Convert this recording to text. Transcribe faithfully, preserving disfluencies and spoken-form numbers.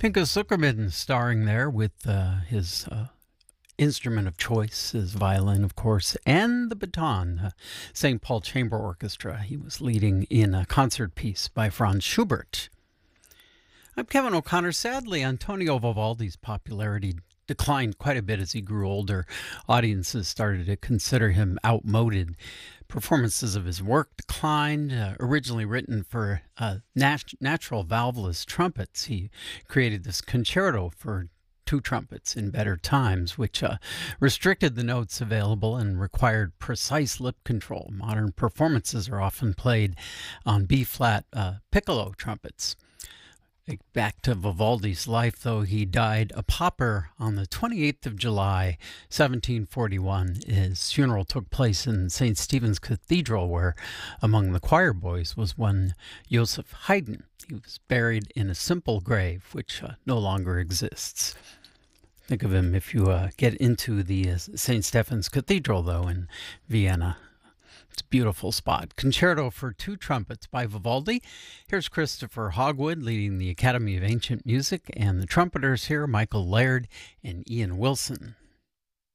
Pinko Zuckerman starring there with uh, his uh, instrument of choice, his violin, of course, and the baton. Uh, Saint Paul Chamber Orchestra. He was leading in a concert piece by Franz Schubert. I'm Kevin O'Connor. Sadly, Antonio Vivaldi's popularity declined quite a bit as he grew older. Audiences started to consider him outmoded. Performances of his work declined. Uh, originally written for uh, nat- natural valveless trumpets, he created this concerto for two trumpets in better times, which uh, restricted the notes available and required precise lip control. Modern performances are often played on B-flat uh, piccolo trumpets. Back to Vivaldi's life, though. He died a pauper on the twenty-eighth of July, seventeen forty-one. His funeral took place in Saint Stephen's Cathedral, where among the choir boys was one Joseph Haydn. He was buried in a simple grave, which uh, no longer exists. Think of him if you uh, get into the uh, Saint Stephen's Cathedral, though, in Vienna. It's a beautiful spot. Concerto for Two Trumpets by Vivaldi. Here's Christopher Hogwood leading the Academy of Ancient Music, and the trumpeters here, Michael Laird and Ian Wilson.